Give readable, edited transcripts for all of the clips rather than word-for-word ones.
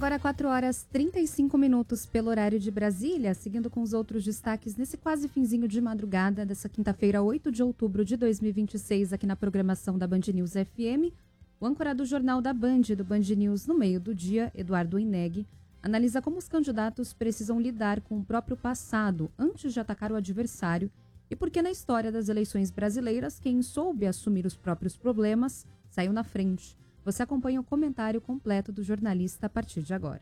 Agora 4h35 pelo horário de Brasília, seguindo com os outros destaques nesse quase finzinho de madrugada dessa quinta-feira, 8 de outubro de 2026, aqui na programação da Band News FM. O âncora do Jornal da Band, do Band News no meio do dia, Eduardo Ineg, analisa como os candidatos precisam lidar com o próprio passado antes de atacar o adversário e por que na história das eleições brasileiras quem soube assumir os próprios problemas saiu na frente. Você acompanha o comentário completo do jornalista a partir de agora.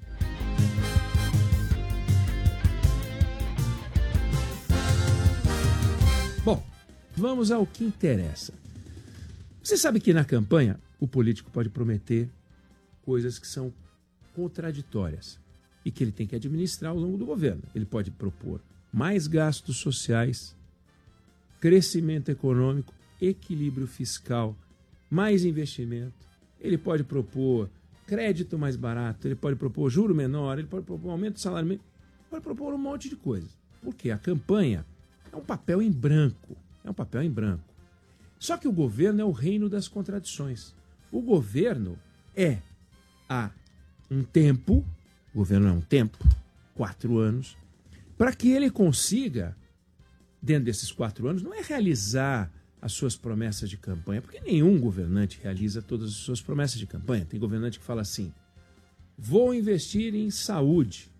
Bom, vamos ao que interessa. Você sabe que na campanha o político pode prometer coisas que são contraditórias e que ele tem que administrar ao longo do governo. Ele pode propor mais gastos sociais, crescimento econômico, equilíbrio fiscal, mais investimento. Ele pode propor crédito mais barato, ele pode propor juro menor, ele pode propor aumento do salário mínimo, pode propor um monte de coisas. Porque a campanha é um papel em branco. É um papel em branco. Só que o governo é o reino das contradições. O governo é há um tempo, o governo é um tempo, 4 anos, para que ele consiga, dentro desses 4 anos, não é realizar as suas promessas de campanha, porque nenhum governante realiza todas as suas promessas de campanha. Tem governante que fala assim, vou investir em saúde,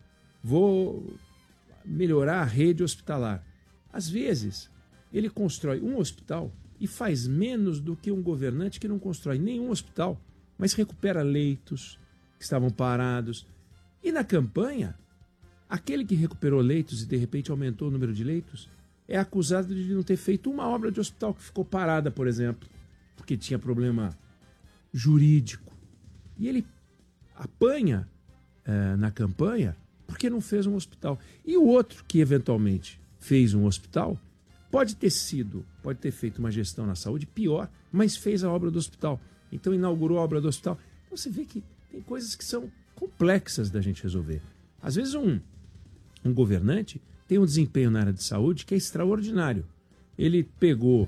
vou melhorar a rede hospitalar. Às vezes, ele constrói um hospital e faz menos do que um governante que não constrói nenhum hospital, mas recupera leitos que estavam parados. E na campanha, aquele que recuperou leitos e de repente aumentou o número de leitos, é acusado de não ter feito uma obra de hospital que ficou parada, por exemplo, porque tinha problema jurídico. E ele apanha na campanha porque não fez um hospital. E o outro que eventualmente fez um hospital pode ter feito uma gestão na saúde pior, mas fez a obra do hospital. Então inaugurou a obra do hospital. Então você vê que tem coisas que são complexas da gente resolver. Às vezes um governante tem um desempenho na área de saúde que é extraordinário. Ele pegou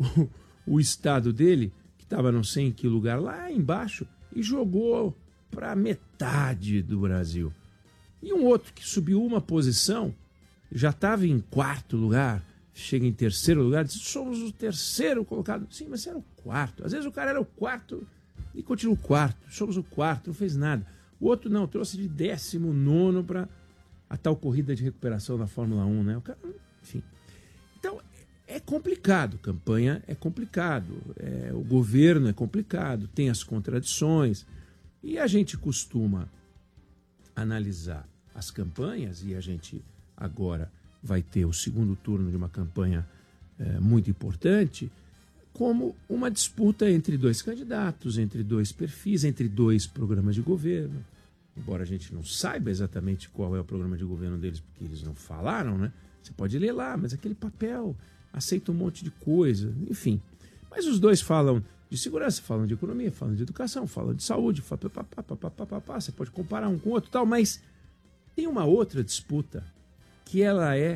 o estado dele, que estava não sei em que lugar, lá embaixo, e jogou para metade do Brasil. E um outro que subiu uma posição, já estava em 4º lugar, chega em 3º lugar, diz, somos o 3º colocado. Sim, mas você era o 4º. Às vezes o cara era o 4º e continua o 4º. Somos o 4º, não fez nada. O outro não, trouxe de 19º para a tal corrida de recuperação da Fórmula 1, né? O cara, enfim. Então, é complicado. Campanha é complicado. O governo é complicado. Tem as contradições. E a gente costuma analisar as campanhas, e a gente agora vai ter o segundo turno de uma campanha muito importante, como uma disputa entre 2 candidatos, entre 2 perfis, entre 2 programas de governo. Embora a gente não saiba exatamente qual é o programa de governo deles, porque eles não falaram, né? Você pode ler lá, mas aquele papel aceita um monte de coisa, enfim. Mas os 2 falam de segurança, falam de economia, falam de educação, falam de saúde, você pode comparar um com o outro, tal, mas tem uma outra disputa que ela é,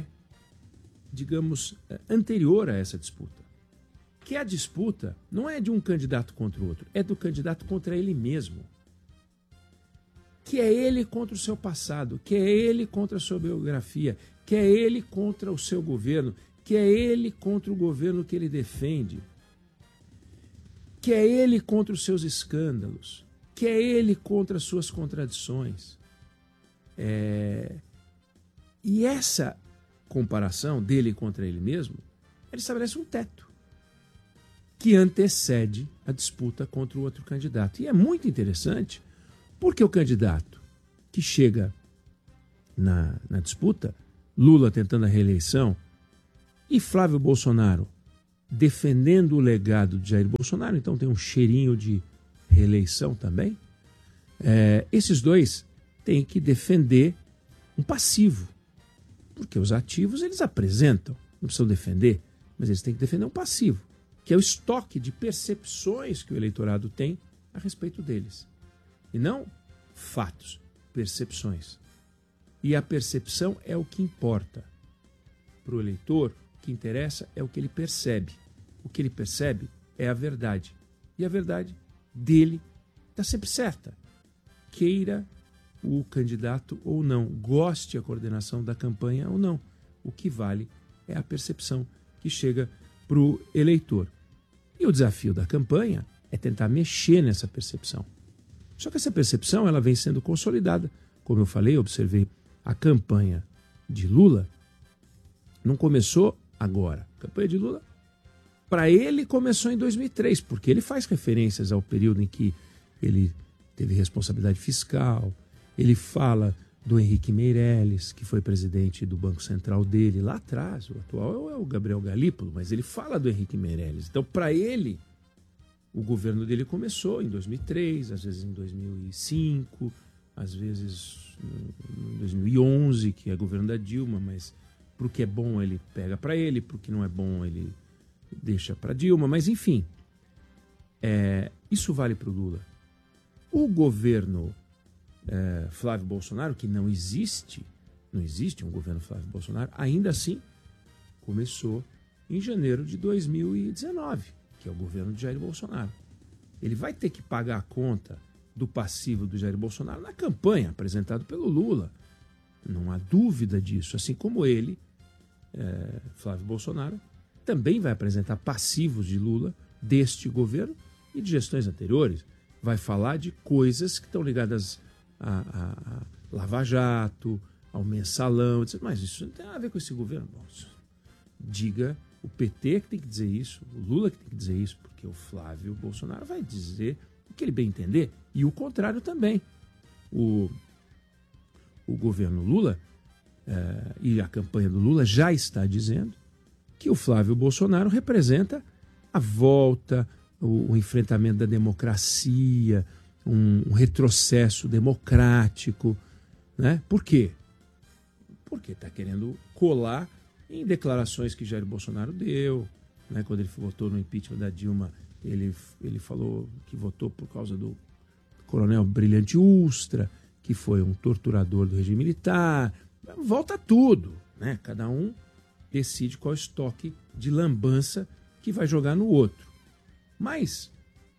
digamos, anterior a essa disputa. Que a disputa não é de um candidato contra o outro, é do candidato contra ele mesmo. Que é ele contra o seu passado, que é ele contra a sua biografia, que é ele contra o seu governo, que é ele contra o governo que ele defende, que é ele contra os seus escândalos, que é ele contra as suas contradições. E essa comparação dele contra ele mesmo, ele estabelece um teto que antecede a disputa contra o outro candidato. E é muito interessante, porque o candidato que chega na disputa, Lula tentando a reeleição, e Flávio Bolsonaro defendendo o legado de Jair Bolsonaro, então tem um cheirinho de reeleição também, esses 2 têm que defender um passivo, porque os ativos eles apresentam, não precisam defender, mas eles têm que defender um passivo, que é o estoque de percepções que o eleitorado tem a respeito deles. E não fatos, percepções. E a percepção é o que importa. Para o eleitor, o que interessa é o que ele percebe. O que ele percebe é a verdade. E a verdade dele está sempre certa. queira o candidato ou não, goste a coordenação da campanha ou não. O que vale é a percepção que chega para o eleitor. E o desafio da campanha é tentar mexer nessa percepção. Só que essa percepção ela vem sendo consolidada. Como eu falei, observei a campanha de Lula, não começou agora. A campanha de Lula, para ele, começou em 2003, porque ele faz referências ao período em que ele teve responsabilidade fiscal, ele fala do Henrique Meirelles, que foi presidente do Banco Central dele lá atrás, o atual é o Gabriel Galípolo, mas ele fala do Henrique Meirelles. Então, para ele, o governo dele começou em 2003, às vezes em 2005, às vezes em 2011, que é governo da Dilma, mas para o que é bom ele pega para ele, para o que não é bom ele deixa para Dilma, mas enfim, isso vale para o Lula. O governo Flávio Bolsonaro, que não existe um governo Flávio Bolsonaro, ainda assim começou em janeiro de 2019, que é o governo de Jair Bolsonaro. Ele vai ter que pagar a conta do passivo do Jair Bolsonaro na campanha apresentada pelo Lula. Não há dúvida disso. Assim como ele, Flávio Bolsonaro, também vai apresentar passivos de Lula deste governo e de gestões anteriores. Vai falar de coisas que estão ligadas a Lava Jato, ao mensalão, etc. Mas isso não tem nada a ver com esse governo. Bom, diga o PT que tem que dizer isso, o Lula que tem que dizer isso, porque o Flávio Bolsonaro vai dizer o que ele bem entender, e o contrário também. O governo Lula e a campanha do Lula já está dizendo que o Flávio Bolsonaro representa a volta, o enfrentamento da democracia, um retrocesso democrático, né? Por quê? Porque está querendo colar em declarações que Jair Bolsonaro deu, né? Quando ele votou no impeachment da Dilma, ele falou que votou por causa do coronel Brilhante Ustra, que foi um torturador do regime militar. Volta tudo, né? Cada um decide qual estoque de lambança que vai jogar no outro. Mas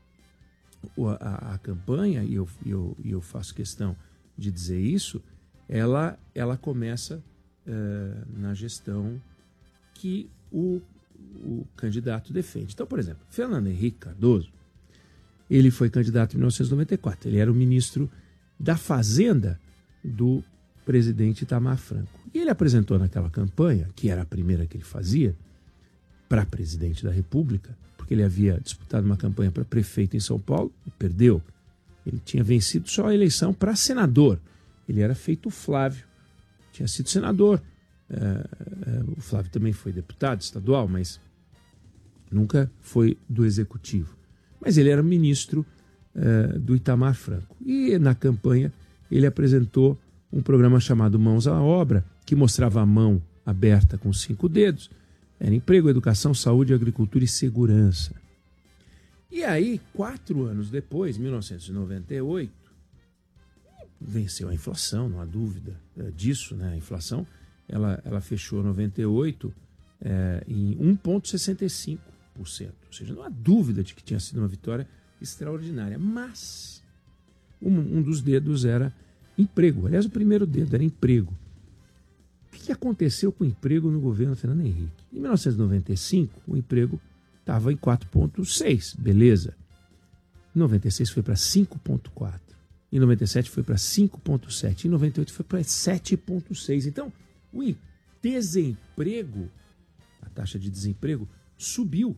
a campanha, e eu faço questão de dizer isso, ela começa na gestão que o candidato defende. Então, por exemplo, Fernando Henrique Cardoso, ele foi candidato em 1994. Ele era o ministro da Fazenda do presidente Itamar Franco. E ele apresentou naquela campanha, que era a primeira que ele fazia, para presidente da República, porque ele havia disputado uma campanha para prefeito em São Paulo e perdeu. Ele tinha vencido só a eleição para senador. Ele era feito Flávio, tinha sido senador. O Flávio também foi deputado estadual, mas nunca foi do executivo. Mas ele era ministro do Itamar Franco. E na campanha ele apresentou um programa chamado Mãos à Obra, que mostrava a mão aberta com 5 dedos. Era emprego, educação, saúde, agricultura e segurança. E aí, 4 anos depois, 1998, venceu a inflação, não há dúvida disso, né? A inflação ela fechou 98 em 1,65%. Ou seja, não há dúvida de que tinha sido uma vitória extraordinária. Mas um dos dedos era emprego. Aliás, o primeiro dedo era emprego. O que aconteceu com o emprego no governo Fernando Henrique? Em 1995, o emprego estava em 4,6%, beleza. Em 96 foi para 5,4%. Em 97 foi para 5,7%. Em 98 foi para 7,6%. Então, o desemprego, a taxa de desemprego, subiu.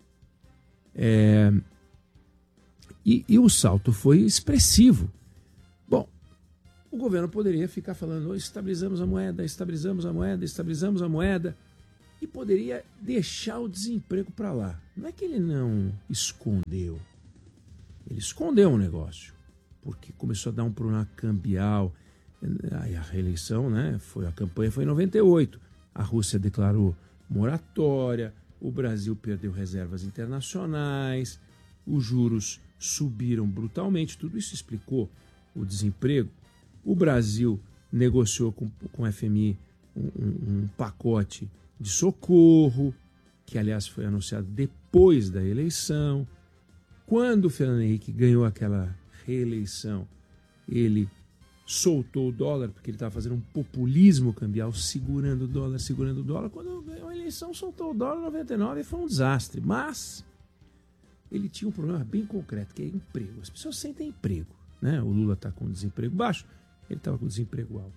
E o salto foi expressivo. Bom, o governo poderia ficar falando: estabilizamos a moeda, estabilizamos a moeda, estabilizamos a moeda, e poderia deixar o desemprego para lá. Não é que ele não escondeu. Ele escondeu um negócio, porque começou a dar um problema cambial. Aí a reeleição, né, a campanha foi em 98. A Rússia declarou moratória, o Brasil perdeu reservas internacionais, os juros subiram brutalmente, tudo isso explicou o desemprego. O Brasil negociou com o FMI um pacote de socorro, que aliás foi anunciado depois da eleição. Quando o Fernando Henrique ganhou aquela reeleição, ele soltou o dólar, porque ele estava fazendo um populismo cambial, segurando o dólar. Quando ganhou a eleição, soltou o dólar em 99 e foi um desastre. Mas ele tinha um problema bem concreto, que é emprego. As pessoas sentem emprego, né? O Lula está com desemprego baixo, ele estava com desemprego alto.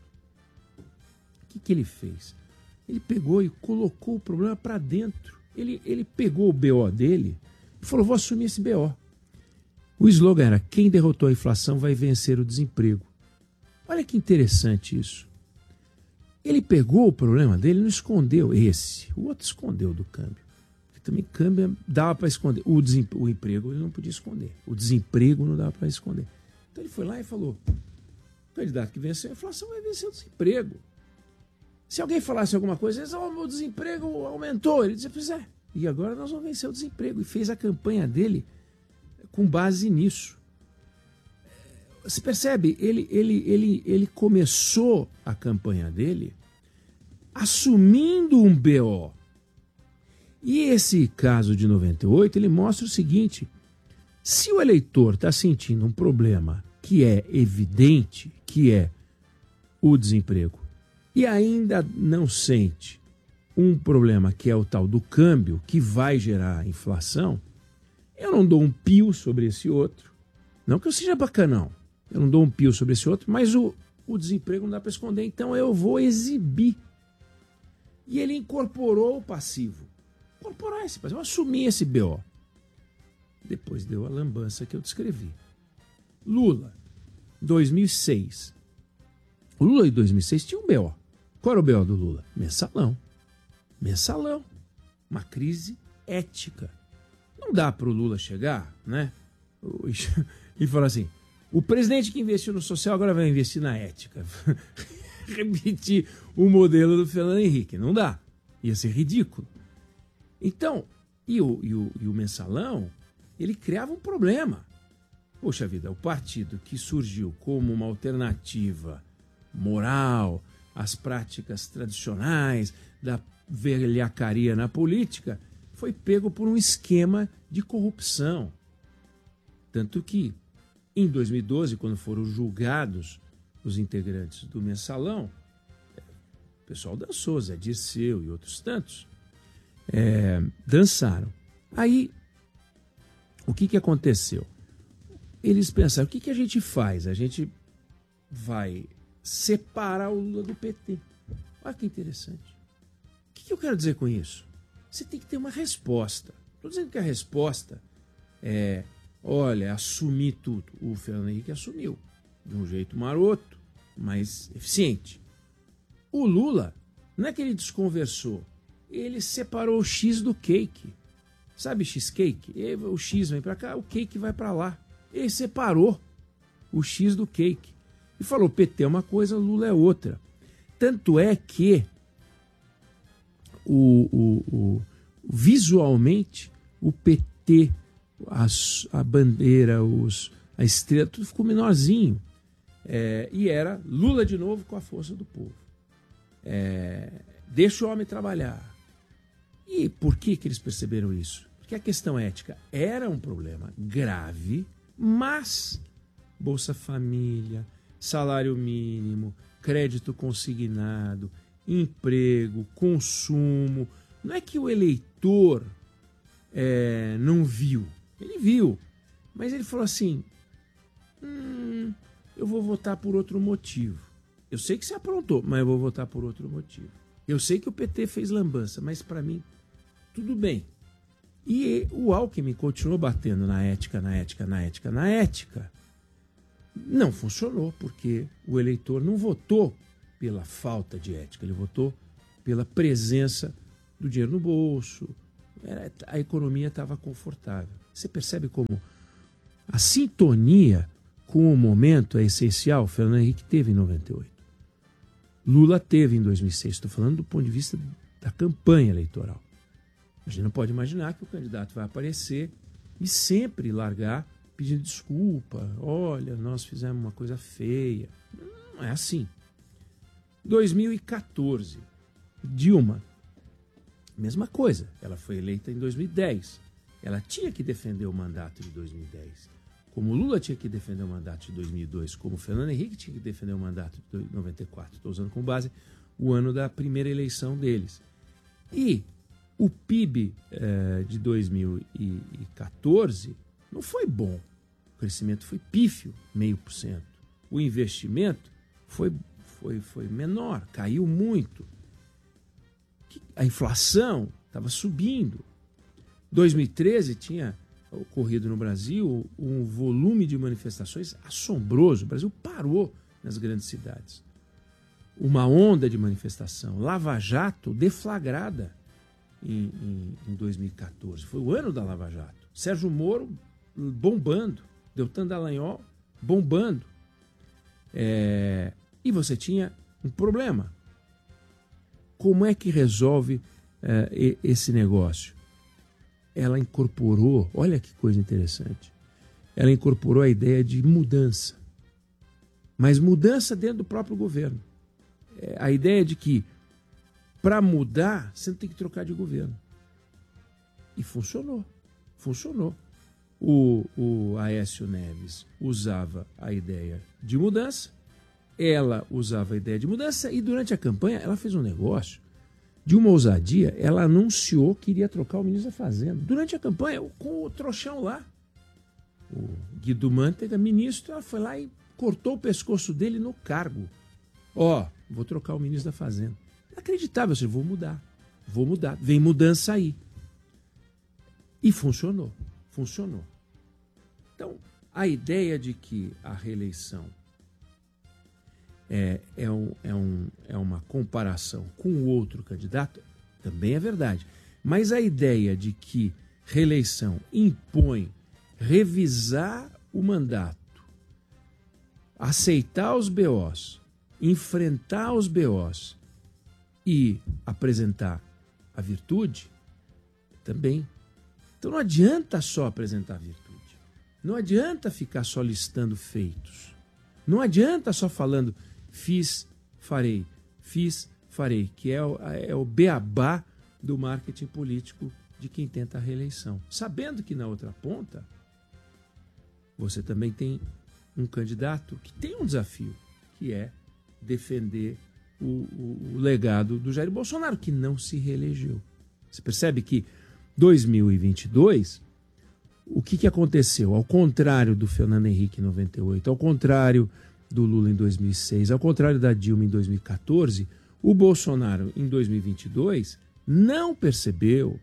O que ele fez? Ele pegou e colocou o problema para dentro. Ele pegou o BO dele e falou, vou assumir esse BO. O slogan era, quem derrotou a inflação vai vencer o desemprego. Olha que interessante isso. Ele pegou o problema dele e não escondeu esse. O outro escondeu do câmbio. Porque também câmbio dava para esconder. O emprego ele não podia esconder. O desemprego não dava para esconder. Então ele foi lá e falou, o candidato que venceu a inflação vai vencer o desemprego. Se alguém falasse alguma coisa, eles diziam, meu desemprego aumentou. Ele dizia, pois é, e agora nós vamos vencer o desemprego. E fez a campanha dele com base nisso. Você percebe? Ele começou a campanha dele assumindo um BO. E esse caso de 98, ele mostra o seguinte, se o eleitor está sentindo um problema que é evidente, que é o desemprego, e ainda não sente um problema que é o tal do câmbio, que vai gerar inflação, eu não dou um pio sobre esse outro. Não que eu seja bacanão. Eu não dou um pio sobre esse outro, mas o desemprego não dá para esconder, então eu vou exibir. E ele incorporou o passivo. Incorporar esse passivo, eu assumi esse BO. Depois deu a lambança que eu descrevi. Lula, 2006. O Lula em 2006 tinha um BO. Qual era o BO do Lula? Mensalão. Mensalão. Uma crise ética. Não dá para o Lula chegar, né? E falar assim, o presidente que investiu no social agora vai investir na ética. Repetir o modelo do Fernando Henrique. Não dá. Ia ser ridículo. Então, e o mensalão, ele criava um problema. Poxa vida, o partido que surgiu como uma alternativa moral às práticas tradicionais da velhacaria na política, foi pego por um esquema de corrupção. Tanto que, em 2012, quando foram julgados os integrantes do mensalão, o pessoal dançou, Zé Dirceu e outros tantos, dançaram. Aí, o que aconteceu? Eles pensaram, o que a gente faz? A gente vai separar o Lula do PT. Olha que interessante. O que eu quero dizer com isso? Você tem que ter uma resposta. Estou dizendo que a resposta é, olha, assumir tudo. O Fernando Henrique assumiu, de um jeito maroto, mas eficiente. O Lula, não é que ele desconversou, ele separou o X do cake. Sabe cheesecake? O X vem para cá, o cake vai para lá. Ele separou o X do cake. E falou, PT é uma coisa, Lula é outra. Tanto é que visualmente o PT, a bandeira, a estrela, tudo ficou menorzinho. E era Lula de novo com a força do povo. Deixa o homem trabalhar. E por que eles perceberam isso? Porque a questão ética era um problema grave, mas Bolsa Família, salário mínimo, crédito consignado, emprego, consumo. Não é que o eleitor não viu. Ele viu. Mas ele falou assim, eu vou votar por outro motivo. Eu sei que você aprontou, mas eu vou votar por outro motivo. Eu sei que o PT fez lambança, mas para mim, tudo bem. E o Alckmin continuou batendo na ética. Não funcionou, porque o eleitor não votou pela falta de ética, ele votou pela presença do dinheiro no bolso, a economia estava confortável. Você percebe como a sintonia com o momento é essencial? O Fernando Henrique teve em 98. Lula teve em 2006. Estou falando do ponto de vista da campanha eleitoral. A gente não pode imaginar que o candidato vai aparecer e sempre largar pedindo desculpa. Olha, nós fizemos uma coisa feia. Não é assim. 2014, Dilma, mesma coisa. Ela foi eleita em 2010. Ela tinha que defender o mandato de 2010 Como o Lula tinha que defender o mandato de 2002, como o Fernando Henrique tinha que defender o mandato de 94. Estou usando como base o ano da primeira eleição deles. E o PIB de 2014 não foi bom. O crescimento foi pífio, 0,5%. O investimento foi menor, caiu muito. A inflação estava subindo. 2013 tinha ocorrido no Brasil um volume de manifestações assombroso. O Brasil parou nas grandes cidades. Uma onda de manifestação. Lava Jato deflagrada em 2014. Foi o ano da Lava Jato. Sérgio Moro bombando. Deltan Dallagnol bombando. E você tinha um problema. Como é que resolve esse negócio? Ela incorporou, olha que coisa interessante, ela incorporou a ideia de mudança. Mas mudança dentro do próprio governo. A ideia de que, para mudar, você não tem que trocar de governo. E funcionou. Funcionou. O Aécio Neves usava a ideia de mudança, ela usava a ideia de mudança, e durante a campanha ela fez um negócio de uma ousadia. Ela anunciou que iria trocar o ministro da Fazenda. Durante a campanha, com o trouxão lá. O Guido Mantega, ministro, ela foi lá e cortou o pescoço dele no cargo. Vou trocar o ministro da Fazenda. Inacreditável, assim, vou mudar. Vem mudança aí. E funcionou. Funcionou. Então, a ideia de que a reeleição é uma comparação com o outro candidato também é verdade. Mas a ideia de que reeleição impõe revisar o mandato, aceitar os BOs, enfrentar os BOs e apresentar a virtude, também. Então não adianta só apresentar a virtude. Não adianta ficar só listando feitos. Não adianta só falando fiz, farei, que é o beabá do marketing político de quem tenta a reeleição. Sabendo que na outra ponta você também tem um candidato que tem um desafio, que é defender o legado do Jair Bolsonaro, que não se reelegeu. Você percebe que 2022, o que aconteceu? Ao contrário do Fernando Henrique em 98, ao contrário do Lula em 2006, ao contrário da Dilma em 2014, o Bolsonaro em 2022 não percebeu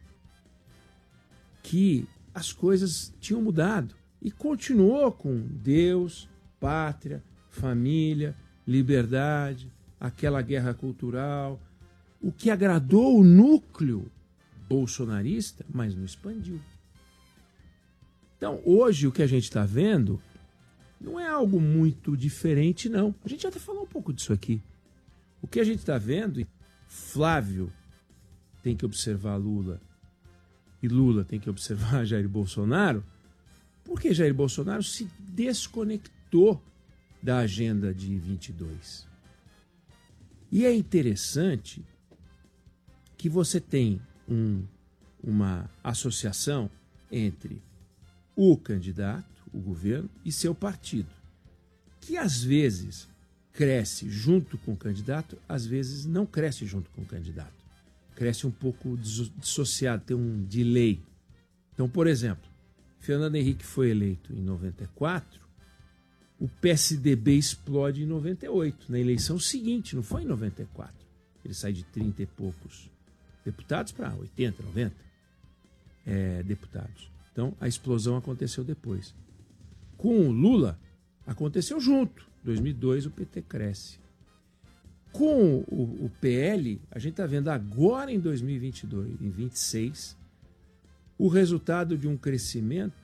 que as coisas tinham mudado e continuou com Deus, pátria, família, liberdade, aquela guerra cultural, o que agradou o núcleo bolsonarista, mas não expandiu. Então, hoje o que a gente está vendo não é algo muito diferente, não. A gente já até falou um pouco disso aqui. O que a gente está vendo, Flávio tem que observar Lula e Lula tem que observar Jair Bolsonaro, porque Jair Bolsonaro se desconectou da agenda de 22. E é interessante que você tem uma associação entre o candidato, o governo, e seu partido, que às vezes cresce junto com o candidato, às vezes não cresce junto com o candidato. Cresce um pouco dissociado, tem um delay. Então, por exemplo, Fernando Henrique foi eleito em 94, o PSDB explode em 98, na eleição seguinte, não foi em 94. Ele sai de 30 e poucos deputados para 80, 90 deputados. Então, a explosão aconteceu depois. Com o Lula, aconteceu junto. 2002, o PT cresce. Com o PL, a gente está vendo agora em 2022, em 26, o resultado de um crescimento,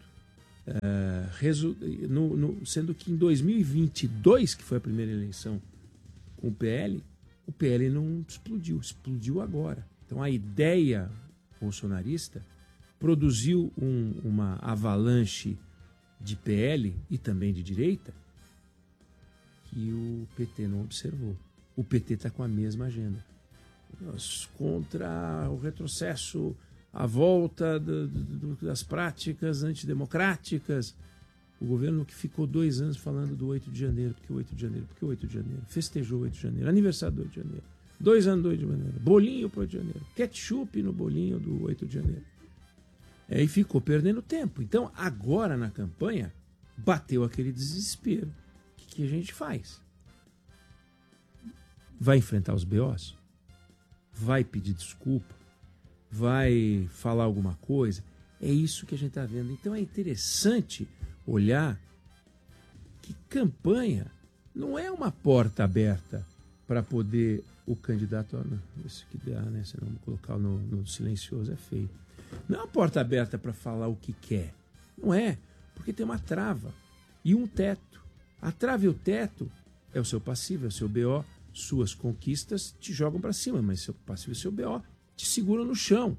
sendo que em 2022, que foi a primeira eleição com o PL não explodiu, explodiu agora. Então a ideia bolsonarista produziu uma avalanche de PL e também de direita que o PT não observou. O PT está com a mesma agenda. Contra o retrocesso, a volta das práticas antidemocráticas. O governo que ficou 2 anos falando do 8 de janeiro, porque o 8 de janeiro, porque o 8 de janeiro, festejou o 8 de janeiro, aniversário do 8 de janeiro, 2 anos do 8 de janeiro, bolinho pro 8 de janeiro, ketchup no bolinho do 8 de janeiro. E ficou perdendo tempo. Então, agora na campanha, bateu aquele desespero. O que a gente faz? Vai enfrentar os BOs? Vai pedir desculpa? Vai falar alguma coisa? É isso que a gente está vendo. Então é interessante olhar que campanha não é uma porta aberta para poder o candidato... Isso que dá, né? Se não colocar no silencioso é feio. Não é uma porta aberta para falar o que quer. Não é, porque tem uma trava e um teto. A trava e o teto é o seu passivo, é o seu BO. Suas conquistas te jogam para cima, mas seu passivo e seu BO te seguram no chão.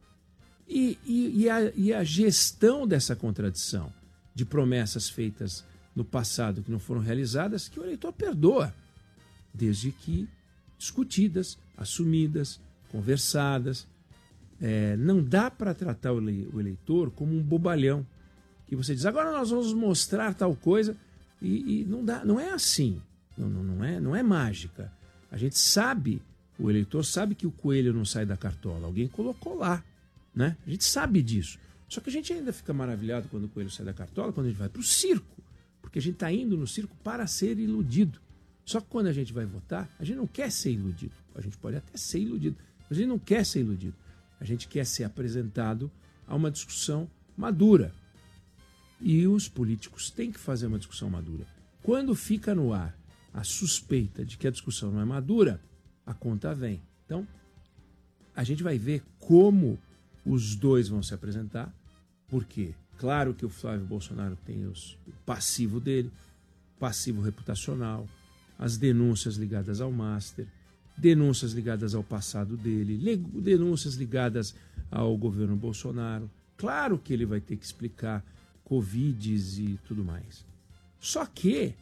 E a gestão dessa contradição de promessas feitas no passado que não foram realizadas, que o eleitor perdoa, desde que discutidas, assumidas, conversadas. Não dá para tratar o eleitor como um bobalhão, que você diz, agora nós vamos mostrar tal coisa, e não dá, não é assim, não é mágica. A gente sabe, o eleitor sabe que o coelho não sai da cartola, alguém colocou lá, né? A gente sabe disso. Só que a gente ainda fica maravilhado quando o coelho sai da cartola, quando a gente vai para o circo, porque a gente está indo no circo para ser iludido. Só que quando a gente vai votar, a gente não quer ser iludido. A gente pode até ser iludido, mas a gente não quer ser iludido. A gente quer ser apresentado a uma discussão madura. E os políticos têm que fazer uma discussão madura. Quando fica no ar a suspeita de que a discussão não é madura, a conta vem. Então, a gente vai ver como os dois vão se apresentar, porque, claro que o Flávio Bolsonaro tem o passivo dele, passivo reputacional, as denúncias ligadas ao Master, denúncias ligadas ao passado dele, denúncias ligadas ao governo Bolsonaro. Claro que ele vai ter que explicar Covides e tudo mais. Só que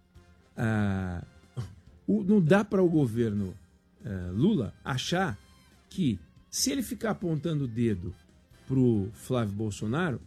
não dá para o governo Lula achar que, se ele ficar apontando o dedo para o Flávio Bolsonaro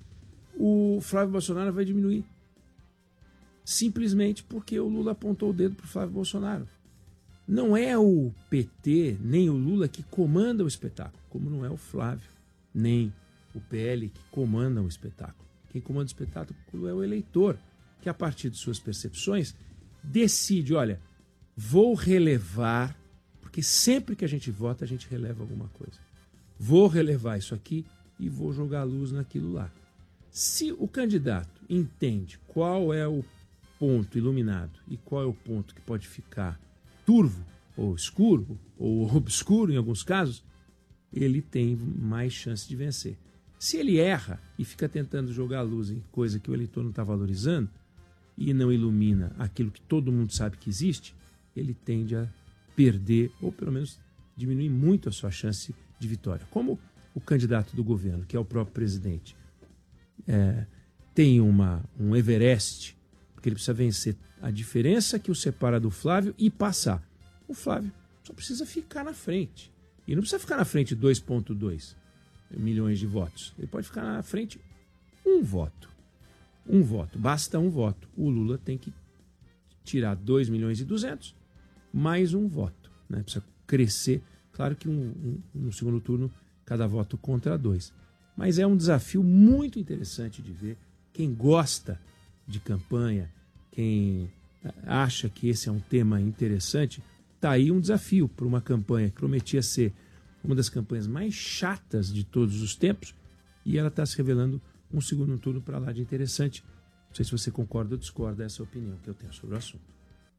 vai diminuir. Simplesmente porque o Lula apontou o dedo para o Flávio Bolsonaro. Não é o PT, nem o Lula que comanda o espetáculo, como não é o Flávio, nem o PL que comanda o espetáculo. Quem comanda o espetáculo é o eleitor, que a partir de suas percepções decide, olha, vou relevar, porque sempre que a gente vota a gente releva alguma coisa. Vou relevar isso aqui e vou jogar luz naquilo lá. Se o candidato entende qual é o ponto iluminado e qual é o ponto que pode ficar turvo, ou escuro, ou obscuro em alguns casos, ele tem mais chance de vencer. Se ele erra e fica tentando jogar a luz em coisa que o eleitor não está valorizando e não ilumina aquilo que todo mundo sabe que existe, ele tende a perder, ou pelo menos diminuir muito a sua chance de vitória. Como o candidato do governo, que é o próprio presidente, tem um Everest, porque ele precisa vencer a diferença que o separa do Flávio e passar. O Flávio só precisa ficar na frente. E não precisa ficar na frente 2,2 milhões de votos. Ele pode ficar na frente um voto. Um voto. Basta um voto. O Lula tem que tirar 2 milhões e 200 mais um voto, né? Precisa crescer. Claro que no segundo turno, cada voto contra 2. Mas é um desafio muito interessante de ver. Quem gosta de campanha, quem acha que esse é um tema interessante, está aí um desafio para uma campanha que prometia ser uma das campanhas mais chatas de todos os tempos, e ela está se revelando um segundo turno para lá de interessante. Não sei se você concorda ou discorda dessa opinião que eu tenho sobre o assunto.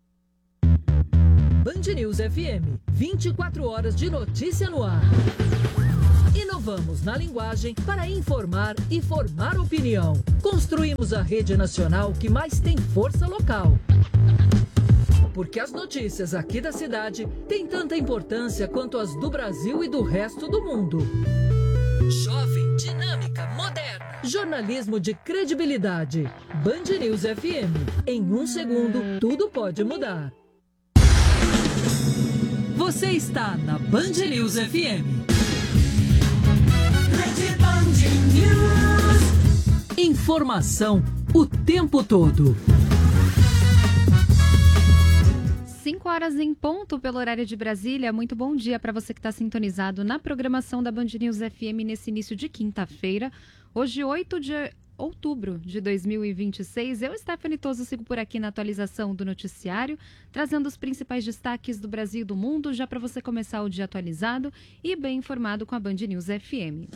Band News FM, 24 horas de notícia no ar. Inovamos na linguagem para informar e formar opinião. Construímos a rede nacional que mais tem força local. Porque as notícias aqui da cidade têm tanta importância quanto as do Brasil e do resto do mundo. Jovem, dinâmica, moderna. Jornalismo de credibilidade. Band News FM. Em 1 segundo, tudo pode mudar. Você está na Band News FM. Informação o tempo todo. 5 horas em ponto pelo horário de Brasília. Muito bom dia para você que está sintonizado na programação da Band News FM nesse início de quinta-feira. Hoje, 8 de outubro de 2026. Eu, Stephanie Toso, sigo por aqui na atualização do noticiário, trazendo os principais destaques do Brasil e do mundo, já para você começar o dia atualizado e bem informado com a Band News FM.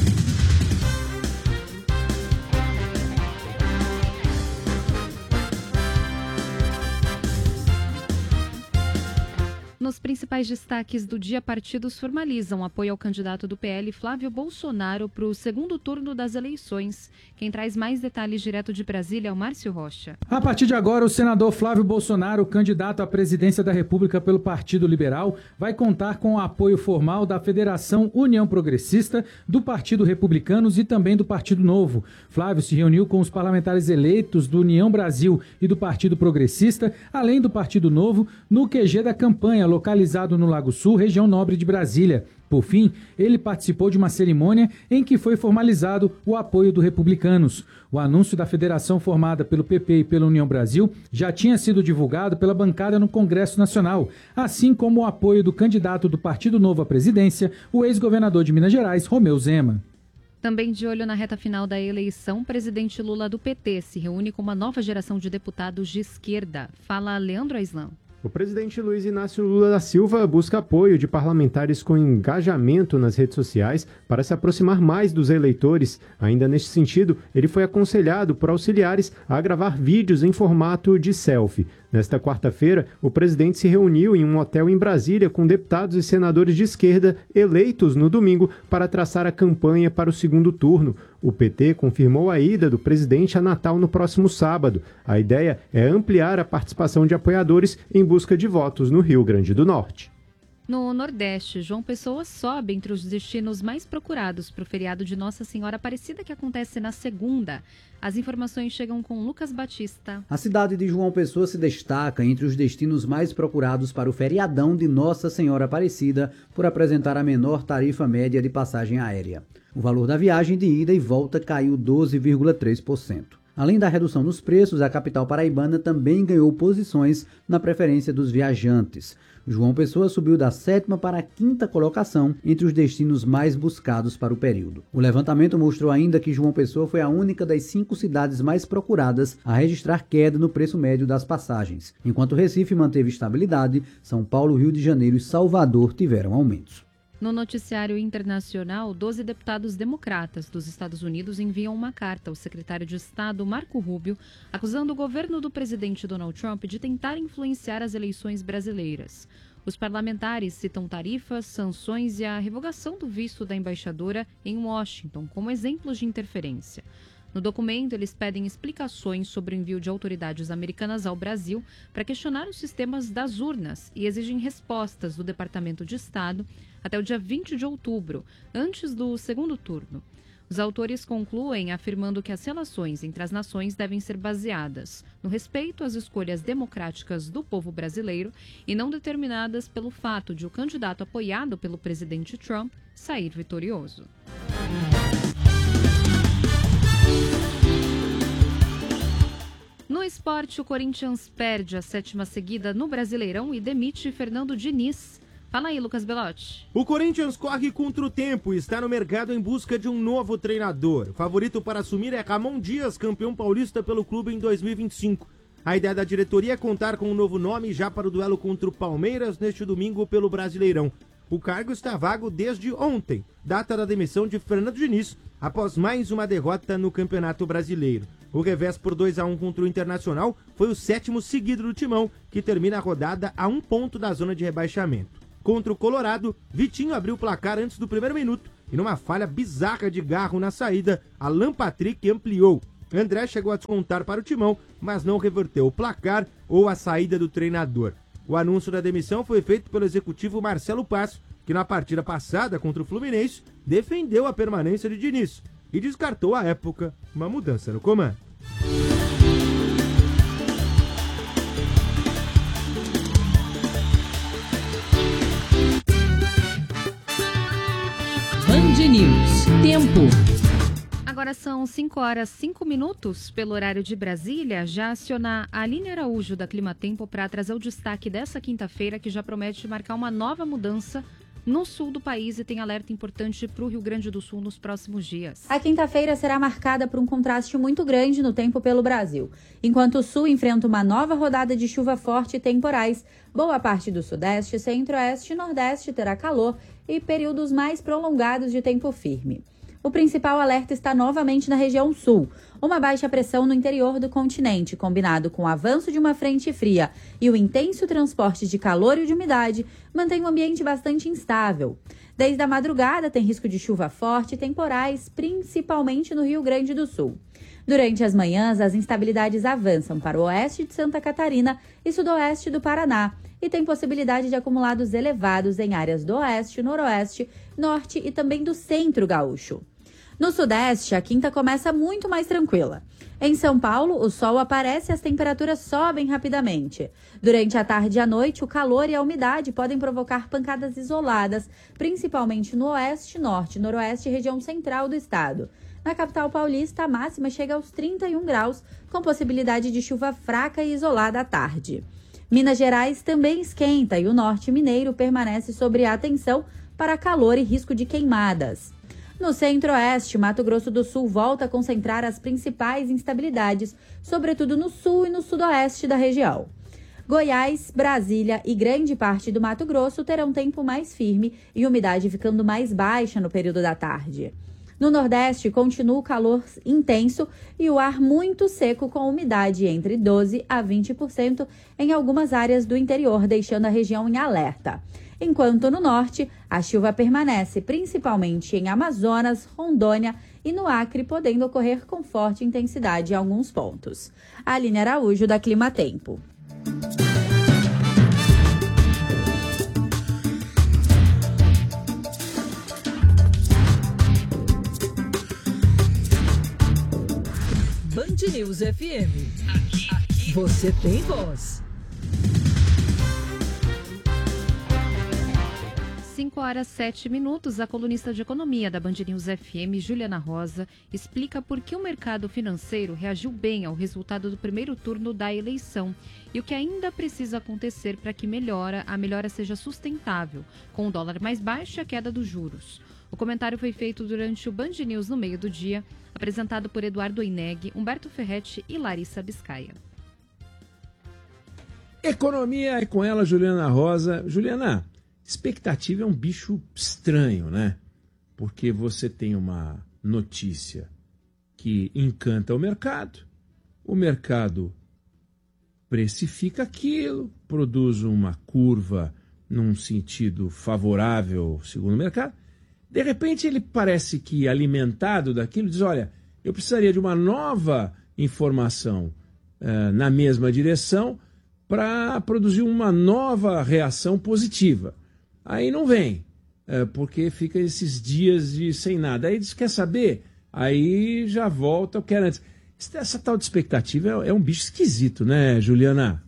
Nos principais destaques do dia, partidos formalizam apoio ao candidato do PL, Flávio Bolsonaro, para o segundo turno das eleições. Quem traz mais detalhes direto de Brasília é o Márcio Rocha. A partir de agora, o senador Flávio Bolsonaro, candidato à presidência da República pelo Partido Liberal, vai contar com o apoio formal da Federação União Progressista, do Partido Republicanos e também do Partido Novo. Flávio se reuniu com os parlamentares eleitos do União Brasil e do Partido Progressista, além do Partido Novo, no QG da campanha, localizado no Lago Sul, região nobre de Brasília. Por fim, ele participou de uma cerimônia em que foi formalizado o apoio do Republicanos. O anúncio da federação formada pelo PP e pela União Brasil já tinha sido divulgado pela bancada no Congresso Nacional, assim como o apoio do candidato do Partido Novo à presidência, o ex-governador de Minas Gerais, Romeu Zema. Também de olho na reta final da eleição, o presidente Lula do PT se reúne com uma nova geração de deputados de esquerda. Fala Leandro Aislan. O presidente Luiz Inácio Lula da Silva busca apoio de parlamentares com engajamento nas redes sociais para se aproximar mais dos eleitores. Ainda neste sentido, ele foi aconselhado por auxiliares a gravar vídeos em formato de selfie. Nesta quarta-feira, o presidente se reuniu em um hotel em Brasília com deputados e senadores de esquerda eleitos no domingo para traçar a campanha para o segundo turno. O PT confirmou a ida do presidente a Natal no próximo sábado. A ideia é ampliar a participação de apoiadores em busca de votos no Rio Grande do Norte. No Nordeste, João Pessoa sobe entre os destinos mais procurados para o feriado de Nossa Senhora Aparecida, que acontece na segunda. As informações chegam com Lucas Batista. A cidade de João Pessoa se destaca entre os destinos mais procurados para o feriadão de Nossa Senhora Aparecida, por apresentar a menor tarifa média de passagem aérea. O valor da viagem de ida e volta caiu 12,3%. Além da redução nos preços, a capital paraibana também ganhou posições na preferência dos viajantes. João Pessoa subiu da 7ª para a 5ª colocação entre os destinos mais buscados para o período. O levantamento mostrou ainda que João Pessoa foi a única das 5 cidades mais procuradas a registrar queda no preço médio das passagens. Enquanto Recife manteve estabilidade, São Paulo, Rio de Janeiro e Salvador tiveram aumentos. No noticiário internacional, 12 deputados democratas dos Estados Unidos enviam uma carta ao secretário de Estado, Marco Rubio, acusando o governo do presidente Donald Trump de tentar influenciar as eleições brasileiras. Os parlamentares citam tarifas, sanções e a revogação do visto da embaixadora em Washington como exemplos de interferência. No documento, eles pedem explicações sobre o envio de autoridades americanas ao Brasil para questionar os sistemas das urnas e exigem respostas do Departamento de Estado até o dia 20 de outubro, antes do segundo turno. Os autores concluem afirmando que as relações entre as nações devem ser baseadas no respeito às escolhas democráticas do povo brasileiro e não determinadas pelo fato de o candidato apoiado pelo presidente Trump sair vitorioso. No esporte, o Corinthians perde a 7ª seguida no Brasileirão e demite Fernando Diniz. Fala aí, Lucas Belotti. O Corinthians corre contra o tempo e está no mercado em busca de um novo treinador. O favorito para assumir é Ramon Dias, campeão paulista pelo clube em 2025. A ideia da diretoria é contar com um novo nome já para o duelo contra o Palmeiras neste domingo pelo Brasileirão. O cargo está vago desde ontem, data da demissão de Fernando Diniz, após mais uma derrota no Campeonato Brasileiro. O revés por 2-1 contra o Internacional foi o 7º seguido do Timão, que termina a rodada a 1 ponto da zona de rebaixamento. Contra o Colorado, Vitinho abriu o placar antes do primeiro minuto e numa falha bizarra de Garro na saída, Alan Patrick ampliou. André chegou a descontar para o Timão, mas não reverteu o placar ou a saída do treinador. O anúncio da demissão foi feito pelo executivo Marcelo Passo, que na partida passada contra o Fluminense defendeu a permanência de Diniz e descartou à época uma mudança no comando. Band News. Tempo. Agora Agora são 5 horas 5 minutos pelo horário de Brasília. Já acionar a Aline Araújo da Climatempo para trazer o destaque dessa quinta-feira, que já promete marcar uma nova mudança no sul do país e tem alerta importante para o Rio Grande do Sul nos próximos dias. A quinta-feira será marcada por um contraste muito grande no tempo pelo Brasil. Enquanto o sul enfrenta uma nova rodada de chuva forte e temporais, boa parte do sudeste, centro-oeste e nordeste terá calor e períodos mais prolongados de tempo firme. O principal alerta está novamente na região sul. Uma baixa pressão no interior do continente, combinado com o avanço de uma frente fria e o intenso transporte de calor e de umidade, mantém o ambiente bastante instável. Desde a madrugada tem risco de chuva forte e temporais, principalmente no Rio Grande do Sul. Durante as manhãs, as instabilidades avançam para o oeste de Santa Catarina e sudoeste do Paraná, e tem possibilidade de acumulados elevados em áreas do oeste, noroeste, norte e também do centro gaúcho. No sudeste, a quinta começa muito mais tranquila. Em São Paulo, o sol aparece e as temperaturas sobem rapidamente. Durante a tarde e a noite, o calor e a umidade podem provocar pancadas isoladas, principalmente no oeste, norte, noroeste e região central do estado. Na capital paulista, a máxima chega aos 31 graus, com possibilidade de chuva fraca e isolada à tarde. Minas Gerais também esquenta e o norte mineiro permanece sob atenção para calor e risco de queimadas. No centro-oeste, Mato Grosso do Sul volta a concentrar as principais instabilidades, sobretudo no sul e no sudoeste da região. Goiás, Brasília e grande parte do Mato Grosso terão tempo mais firme e umidade ficando mais baixa no período da tarde. No Nordeste, continua o calor intenso e o ar muito seco, com umidade entre 12% a 20% em algumas áreas do interior, deixando a região em alerta. Enquanto no Norte, a chuva permanece principalmente em Amazonas, Rondônia e no Acre, podendo ocorrer com forte intensidade em alguns pontos. Aline Araújo, da Climatempo. Band News FM. Aqui você tem voz. 5 horas 7 minutos, a colunista de economia da Band News FM, Juliana Rosa, explica por que o mercado financeiro reagiu bem ao resultado do primeiro turno da eleição e o que ainda precisa acontecer para que a melhora seja sustentável, com o dólar mais baixo e a queda dos juros. O comentário foi feito durante o Band News no meio do dia, apresentado por Eduardo Oineg, Humberto Ferretti e Larissa Biscaia. Economia é com ela, Juliana Rosa. Juliana, expectativa é um bicho estranho, né? Porque você tem uma notícia que encanta o mercado precifica aquilo, produz uma curva num sentido favorável, segundo o mercado. De repente ele parece que, alimentado daquilo, diz, olha, eu precisaria de uma nova informação na mesma direção para produzir uma nova reação positiva. Aí não vem, porque fica esses dias sem nada. Aí diz, quer saber? Aí já volta, eu quero antes. Essa tal de expectativa é um bicho esquisito, né, Juliana?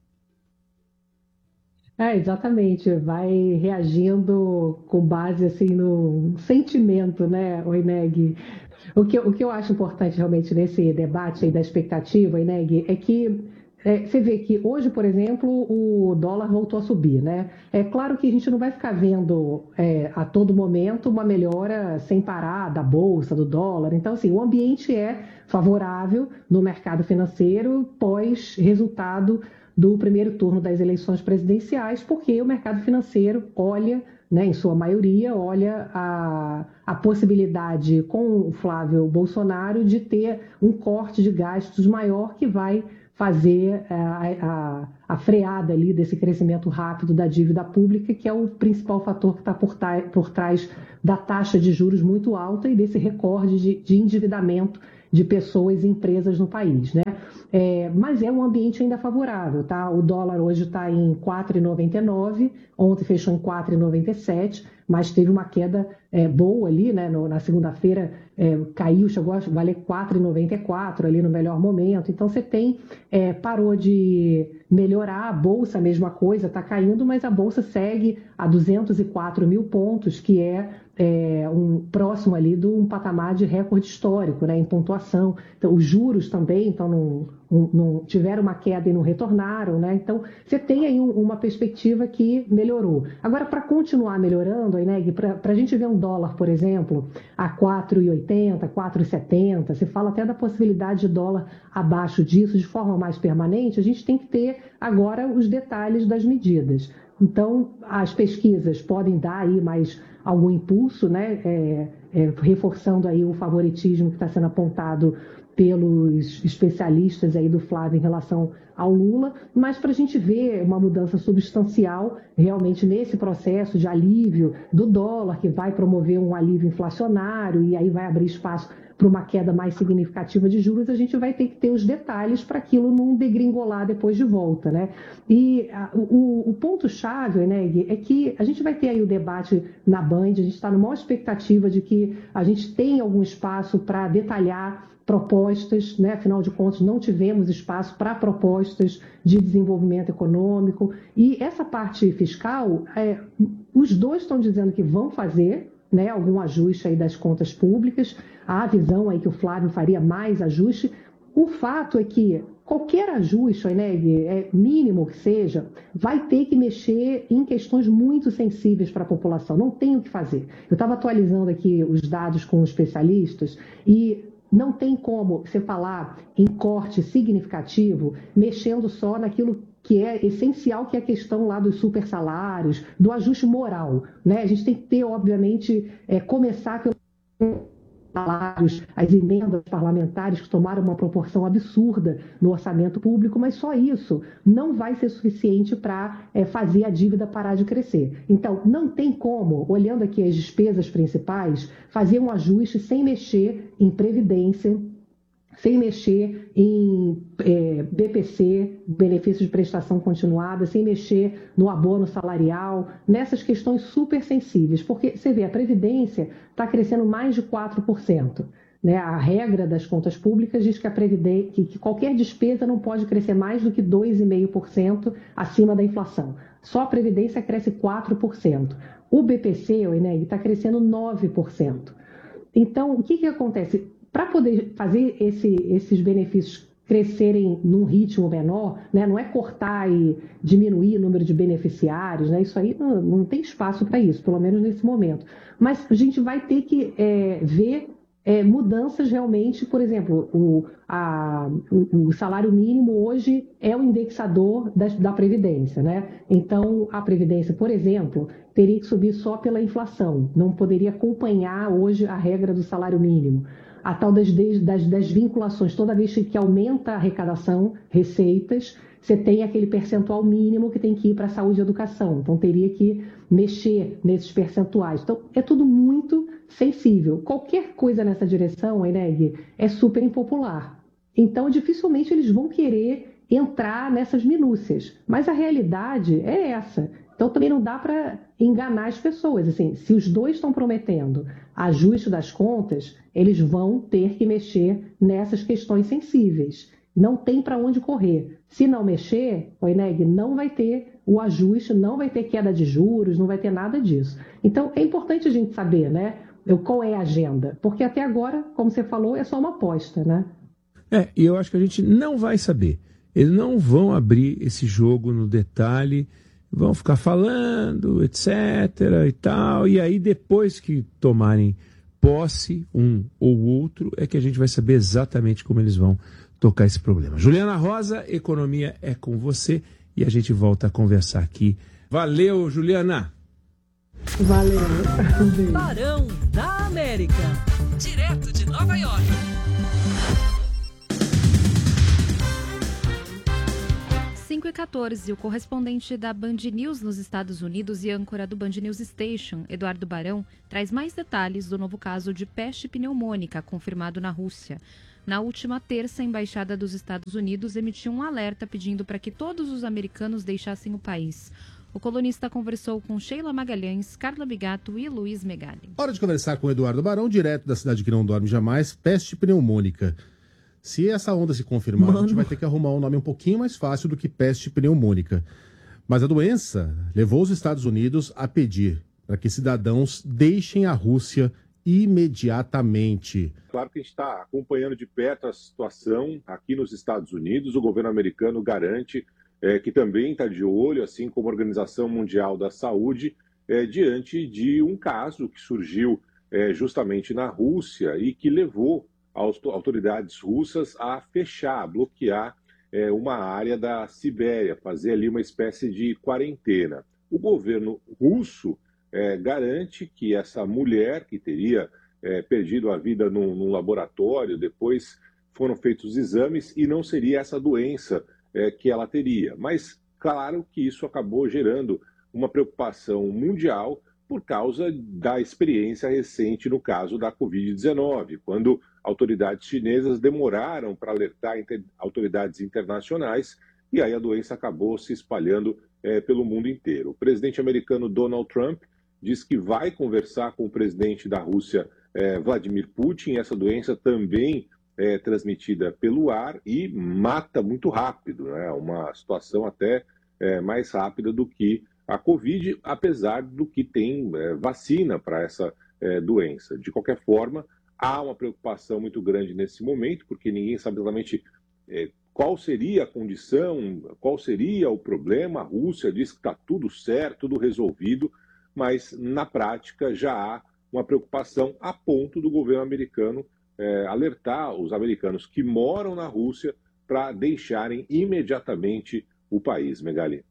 Exatamente, vai reagindo com base assim no sentimento, né, Oineg? O que eu acho importante realmente nesse debate aí da expectativa, Oineg, é que você vê que hoje, por exemplo, o dólar voltou a subir, né? É claro que a gente não vai ficar vendo a todo momento uma melhora sem parar da bolsa, do dólar. Então, assim, o ambiente é favorável no mercado financeiro pós-resultado do primeiro turno das eleições presidenciais, porque o mercado financeiro olha, né, em sua maioria, olha a possibilidade com o Flávio Bolsonaro de ter um corte de gastos maior que vai fazer a freada ali desse crescimento rápido da dívida pública, que é o principal fator que está por trás da taxa de juros muito alta e desse recorde de endividamento de pessoas e empresas no país, né? Mas é um ambiente ainda favorável, tá? O dólar hoje está em 4,99, ontem fechou em 4,97, mas teve uma queda boa ali, né? Na segunda-feira caiu, chegou a valer 4,94 ali no melhor momento. Então você tem, parou de melhorar, a Bolsa a mesma coisa, está caindo, mas a Bolsa segue a 204 mil pontos, que é próximo ali de um patamar de recorde histórico, né, em pontuação. Então, os juros também não tiveram uma queda e não retornaram, né? Então, você tem aí uma perspectiva que melhorou. Agora, para continuar melhorando, Ineg, para a gente ver um dólar, por exemplo, a 4,80, 4,70, se fala até da possibilidade de dólar abaixo disso de forma mais permanente, a gente tem que ter agora os detalhes das medidas. Então, as pesquisas podem dar aí mais algum impulso, né, reforçando aí o favoritismo que está sendo apontado pelos especialistas aí do Flávio em relação ao Lula, mas para a gente ver uma mudança substancial realmente nesse processo de alívio do dólar, que vai promover um alívio inflacionário e aí vai abrir espaço para uma queda mais significativa de juros, a gente vai ter que ter os detalhes para aquilo não degringolar depois de volta, né? E o ponto-chave, né, é que a gente vai ter aí o debate na Band, a gente está numa maior expectativa de que a gente tenha algum espaço para detalhar propostas, né? Afinal de contas, não tivemos espaço para propostas de desenvolvimento econômico. E essa parte fiscal, os dois estão dizendo que vão fazer, né, algum ajuste aí das contas públicas. Há a visão aí que o Flávio faria mais ajuste. O fato é que qualquer ajuste, né, mínimo que seja, vai ter que mexer em questões muito sensíveis para a população. Não tem o que fazer. Eu estava atualizando aqui os dados com os especialistas e não tem como você falar em corte significativo mexendo só naquilo que é essencial, que é a questão lá dos super salários, do ajuste moral, né? A gente tem que ter, obviamente, começar pelos salários, as emendas parlamentares que tomaram uma proporção absurda no orçamento público, mas só isso não vai ser suficiente para fazer a dívida parar de crescer. Então, não tem como, olhando aqui as despesas principais, fazer um ajuste sem mexer em previdência, sem mexer em BPC, benefício de prestação continuada, sem mexer no abono salarial, nessas questões super sensíveis, porque você vê, a Previdência está crescendo mais de 4%. Né? A regra das contas públicas diz que qualquer despesa não pode crescer mais do que 2,5% acima da inflação. Só a Previdência cresce 4%. O BPC, o INEG, está crescendo 9%. Então, o que acontece? Para poder fazer esses benefícios crescerem num ritmo menor, né, não é cortar e diminuir o número de beneficiários, né, isso aí não tem espaço para isso, pelo menos nesse momento. Mas a gente vai ter que ver mudanças realmente, por exemplo, o salário mínimo hoje é o indexador da Previdência, né? Então, a Previdência, por exemplo, teria que subir só pela inflação, não poderia acompanhar hoje a regra do salário mínimo. A tal das vinculações, toda vez que aumenta a arrecadação, receitas, você tem aquele percentual mínimo que tem que ir para a saúde e educação. Então, teria que mexer nesses percentuais. Então, é tudo muito sensível. Qualquer coisa nessa direção, Ineg, é super impopular. Então, dificilmente eles vão querer entrar nessas minúcias. Mas a realidade é essa. Então, também não dá para enganar as pessoas. Assim, se os dois estão prometendo ajuste das contas, eles vão ter que mexer nessas questões sensíveis. Não tem para onde correr. Se não mexer, o INEG não vai ter o ajuste, não vai ter queda de juros, não vai ter nada disso. Então, é importante a gente saber, né, qual é a agenda. Porque até agora, como você falou, é só uma aposta, né? E eu acho que a gente não vai saber. Eles não vão abrir esse jogo no detalhe, vão ficar falando, etc. e tal. E aí, depois que tomarem posse, um ou outro, é que a gente vai saber exatamente como eles vão tocar esse problema. Juliana Rosa, Economia é com você e a gente volta a conversar aqui. Valeu, Juliana! Valeu! Barão da América, direto de Nova York. 5h14, o correspondente da Band News nos Estados Unidos e âncora do Band News Station, Eduardo Barão, traz mais detalhes do novo caso de peste pneumônica confirmado na Rússia. Na última terça, a Embaixada dos Estados Unidos emitiu um alerta pedindo para que todos os americanos deixassem o país. O colunista conversou com Sheila Magalhães, Carla Bigato e Luiz Megali. Hora de conversar com Eduardo Barão, direto da cidade que não dorme jamais, peste pneumônica. Se essa onda se confirmar, a gente vai ter que arrumar um nome um pouquinho mais fácil do que peste pneumônica. Mas a doença levou os Estados Unidos a pedir para que cidadãos deixem a Rússia imediatamente. Claro que a gente está acompanhando de perto a situação aqui nos Estados Unidos. O governo americano garante que também está de olho, assim como a Organização Mundial da Saúde, diante de um caso que surgiu justamente na Rússia e que levou as autoridades russas a fechar, a bloquear uma área da Sibéria, fazer ali uma espécie de quarentena. O governo russo garante que essa mulher que teria perdido a vida num laboratório, depois foram feitos exames e não seria essa doença que ela teria. Mas claro que isso acabou gerando uma preocupação mundial por causa da experiência recente no caso da Covid-19, quando autoridades chinesas demoraram para alertar autoridades internacionais e aí a doença acabou se espalhando pelo mundo inteiro. O presidente americano Donald Trump diz que vai conversar com o presidente da Rússia, Vladimir Putin. Essa doença também é transmitida pelo ar e mata muito rápido, né? Uma situação até mais rápida do que a Covid, apesar do que tem vacina para essa doença. De qualquer forma, há uma preocupação muito grande nesse momento, porque ninguém sabe exatamente qual seria a condição, qual seria o problema. A Rússia diz que está tudo certo, tudo resolvido, mas na prática já há uma preocupação a ponto do governo americano alertar os americanos que moram na Rússia para deixarem imediatamente o país. Megali.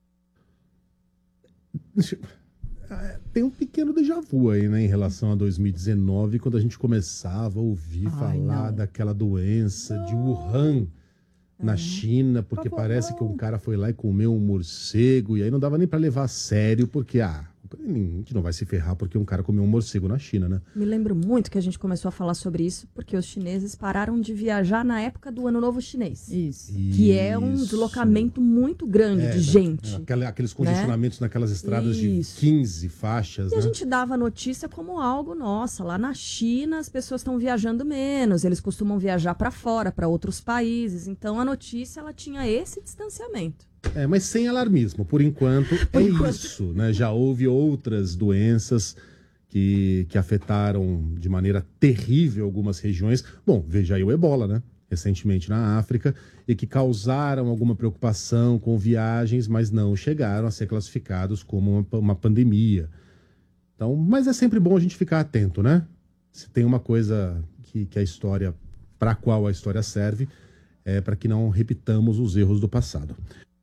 Tem um pequeno déjà vu aí, né, em relação a 2019, quando a gente começava a ouvir falar daquela doença de Wuhan na China, porque parece que um cara foi lá e comeu um morcego, e aí não dava nem para levar a sério, porque a gente não vai se ferrar porque um cara comeu um morcego na China, né? Me lembro muito que a gente começou a falar sobre isso, porque os chineses pararam de viajar na época do Ano Novo Chinês. Isso. Que é um deslocamento muito grande de gente. Aqueles congestionamentos naquelas estradas de 15 faixas, e né? a gente dava a notícia como algo, nossa, lá na China as pessoas estão viajando menos, eles costumam viajar para fora, para outros países. Então a notícia ela tinha esse distanciamento. Mas sem alarmismo, por enquanto isso, né? Já houve outras doenças que afetaram de maneira terrível algumas regiões. Bom, veja aí o Ebola, né? Recentemente na África, e que causaram alguma preocupação com viagens, mas não chegaram a ser classificados como uma pandemia. Então, mas é sempre bom a gente ficar atento, né? Se tem uma coisa que a história, para a qual a história serve, é para que não repitamos os erros do passado.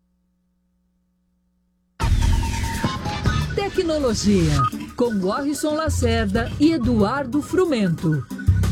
Tecnologia, com Warrison Lacerda e Eduardo Frumento.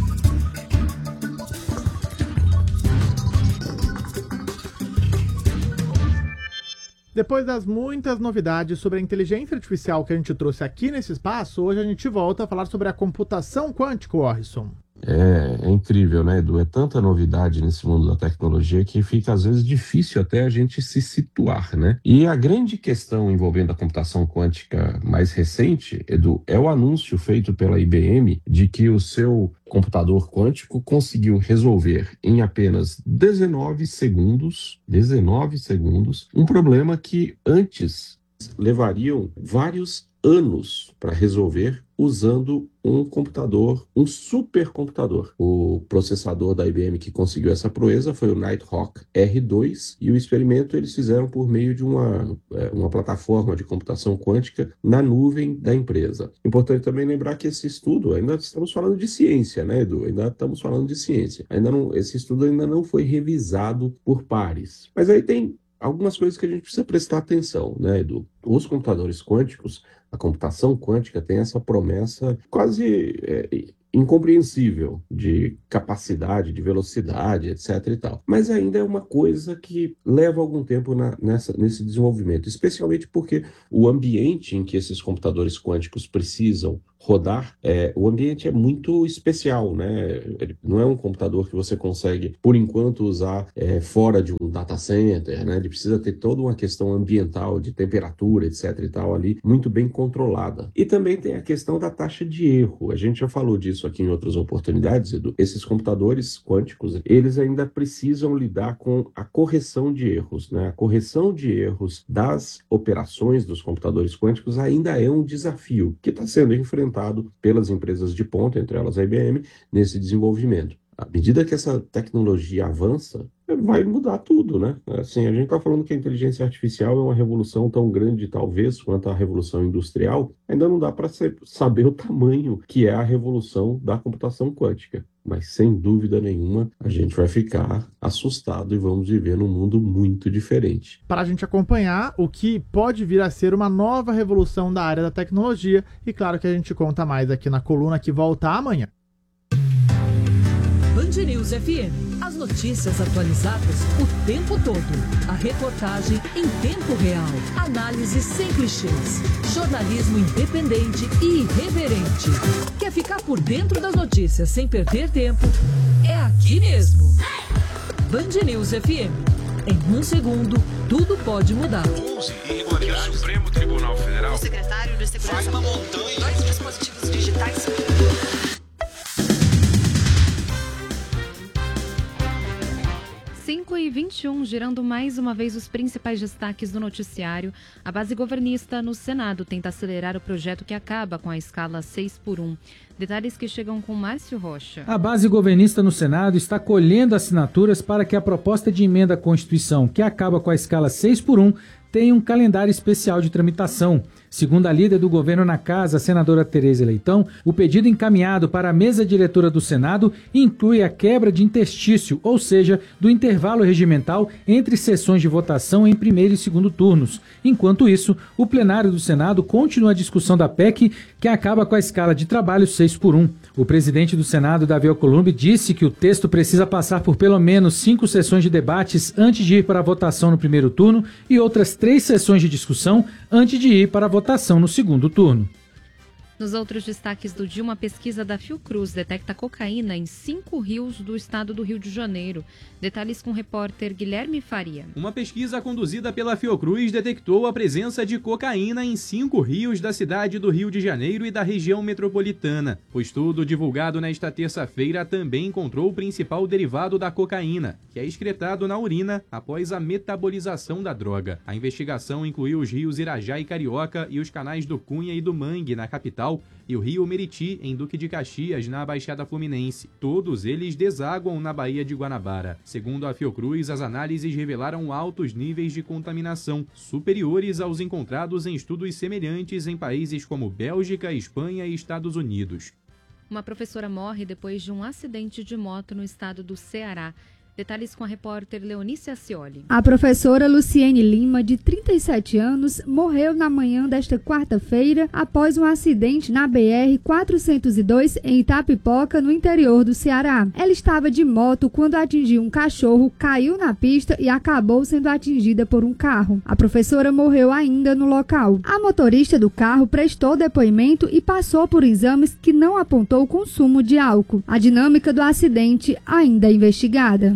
Depois das muitas novidades sobre a inteligência artificial que a gente trouxe aqui nesse espaço, hoje a gente volta a falar sobre a computação quântica, Warrison. É incrível, né, Edu? É tanta novidade nesse mundo da tecnologia que fica, às vezes, difícil até a gente se situar, né? E a grande questão envolvendo a computação quântica mais recente, Edu, é o anúncio feito pela IBM de que o seu computador quântico conseguiu resolver em apenas 19 segundos, um problema que antes levariam vários anos para resolver usando um computador, um supercomputador. O processador da IBM que conseguiu essa proeza foi o Nighthawk R2, e o experimento eles fizeram por meio de uma plataforma de computação quântica na nuvem da empresa. Importante também lembrar que esse estudo, ainda estamos falando de ciência, né, Edu? Ainda estamos falando de ciência. Esse estudo ainda não foi revisado por pares. Mas aí tem algumas coisas que a gente precisa prestar atenção, né, Edu? Os computadores quânticos, a computação quântica tem essa promessa quase incompreensível de capacidade, de velocidade, etc. e tal. Mas ainda é uma coisa que leva algum tempo nesse desenvolvimento, especialmente porque o ambiente em que esses computadores quânticos precisam rodar, o ambiente é muito especial, né? Ele não é um computador que você consegue, por enquanto, usar fora de um data center, né? Ele precisa ter toda uma questão ambiental, de temperatura, etc. e tal, ali, muito bem controlada. E também tem a questão da taxa de erro. A gente já falou disso aqui em outras oportunidades, Edu. Esses computadores quânticos, eles ainda precisam lidar com a correção de erros, né? A correção de erros das operações dos computadores quânticos ainda é um desafio que está sendo enfrentado pelas empresas de ponta, entre elas a IBM, nesse desenvolvimento. À medida que essa tecnologia avança, vai mudar tudo, né? Assim, a gente está falando que a inteligência artificial é uma revolução tão grande, talvez, quanto a revolução industrial. Ainda não dá para saber o tamanho que é a revolução da computação quântica. Mas, sem dúvida nenhuma, a gente vai ficar assustado e vamos viver num mundo muito diferente. Para a gente acompanhar o que pode vir a ser uma nova revolução da área da tecnologia. E claro que a gente conta mais aqui na coluna que volta amanhã. Band News FM. As notícias atualizadas o tempo todo. A reportagem em tempo real. Análise sem clichês. Jornalismo independente e irreverente. Quer ficar por dentro das notícias sem perder tempo? É aqui mesmo. Band News FM. Em 1 segundo, tudo pode mudar. 11 irregularidades. O Supremo Tribunal Federal. O secretário de Segurança. Faz uma montanha. 2 dispositivos digitais. 5h21, girando mais uma vez os principais destaques do noticiário. A base governista no Senado tenta acelerar o projeto que acaba com a escala 6x1. Detalhes que chegam com Márcio Rocha. A base governista no Senado está colhendo assinaturas para que a proposta de emenda à Constituição, que acaba com a escala 6x1, tenha um calendário especial de tramitação. Segundo a líder do governo na casa, a senadora Tereza Leitão, o pedido encaminhado para a mesa diretora do Senado inclui a quebra de interstício, ou seja, do intervalo regimental entre sessões de votação em primeiro e segundo turnos. Enquanto isso, o plenário do Senado continua a discussão da PEC, que acaba com a escala de trabalho 6x1. O presidente do Senado, Davi Alcolumbre, disse que o texto precisa passar por pelo menos 5 sessões de debates antes de ir para a votação no primeiro turno e outras 3 sessões de discussão antes de ir para a votação no segundo turno. Nos outros destaques do dia, uma pesquisa da Fiocruz detecta cocaína em 5 rios do estado do Rio de Janeiro. Detalhes com o repórter Guilherme Faria. Uma pesquisa conduzida pela Fiocruz detectou a presença de cocaína em 5 rios da cidade do Rio de Janeiro e da região metropolitana. O estudo, divulgado nesta terça-feira, também encontrou o principal derivado da cocaína, que é excretado na urina após a metabolização da droga. A investigação incluiu os rios Irajá e Carioca e os canais do Cunha e do Mangue, na capital, e o rio Meriti, em Duque de Caxias, na Baixada Fluminense. Todos eles desaguam na Baía de Guanabara. Segundo a Fiocruz, as análises revelaram altos níveis de contaminação, superiores aos encontrados em estudos semelhantes em países como Bélgica, Espanha e Estados Unidos. Uma professora morre depois de um acidente de moto no estado do Ceará. Detalhes com a repórter Leonice Acioli. A professora Luciene Lima, de 37 anos, morreu na manhã desta quarta-feira após um acidente na BR-402 em Itapipoca, no interior do Ceará. Ela estava de moto quando atingiu um cachorro, caiu na pista e acabou sendo atingida por um carro. A professora morreu ainda no local. A motorista do carro prestou depoimento e passou por exames que não apontou o consumo de álcool. A dinâmica do acidente ainda é investigada.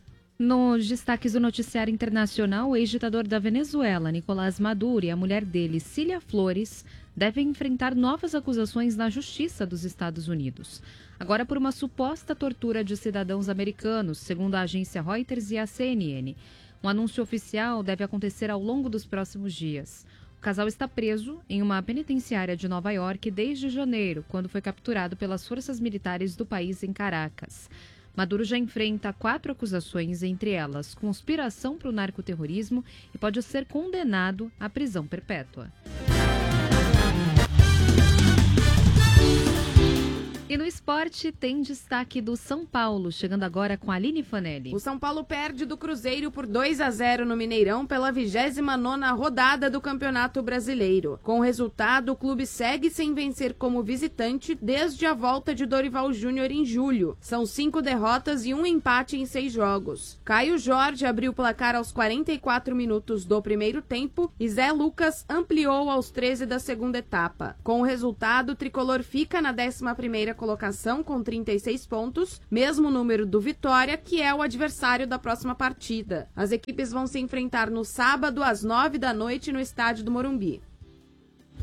Nos destaques do noticiário internacional, o ex-ditador da Venezuela, Nicolás Maduro, e a mulher dele, Cília Flores, devem enfrentar novas acusações na Justiça dos Estados Unidos. Agora por uma suposta tortura de cidadãos americanos, segundo a agência Reuters e a CNN. Um anúncio oficial deve acontecer ao longo dos próximos dias. O casal está preso em uma penitenciária de Nova York desde janeiro, quando foi capturado pelas forças militares do país em Caracas. Maduro já enfrenta 4 acusações, entre elas conspiração para o narcoterrorismo, e pode ser condenado à prisão perpétua. E no esporte tem destaque do São Paulo, chegando agora com a Aline Fanelli. O São Paulo perde do Cruzeiro por 2-0 no Mineirão pela 29ª rodada do Campeonato Brasileiro. Com o resultado, o clube segue sem vencer como visitante desde a volta de Dorival Júnior em julho. São 5 derrotas e 1 empate em 6 jogos. Caio Jorge abriu o placar aos 44 minutos do primeiro tempo e Zé Lucas ampliou aos 13 da segunda etapa. Com o resultado, o tricolor fica na 11ª colocação com 36 pontos, mesmo número do Vitória, que é o adversário da próxima partida. As equipes vão se enfrentar no sábado às 9 da noite no estádio do Morumbi.